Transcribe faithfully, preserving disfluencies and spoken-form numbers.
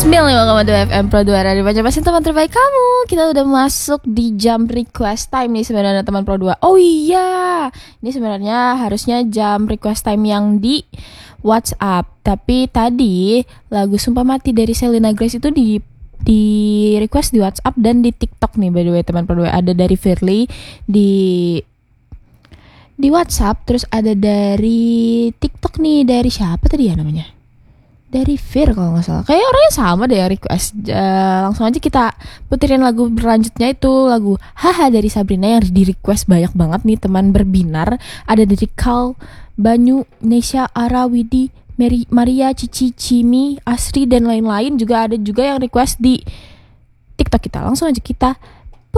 sembilan puluh lima koma dua F M Pro dua Radio Banjarmasin, teman terbaik kamu. Kita udah masuk di jam request time nih sebenarnya teman Pro dua. Oh iya, ini sebenarnya harusnya jam request time yang di WhatsApp. Tapi tadi lagu Sumpah Mati dari Selena Grace itu di di request di WhatsApp dan di TikTok nih by the way teman Pro dua. Ada dari Firly di di WhatsApp, terus ada dari TikTok nih, dari siapa tadi ya namanya? Dari Fir kalau nggak salah. Kayak orangnya sama deh yang request. Uh, langsung aja kita putirin lagu berlanjutnya, itu lagu Haha dari Sabrina yang di request banyak banget nih teman berbinar. Ada dari Kal, Banyu, Nesha, Ara, Widi, Mary, Maria, Cici, Cimi, Asri dan lain-lain. Juga ada juga yang request di TikTok kita. Langsung aja kita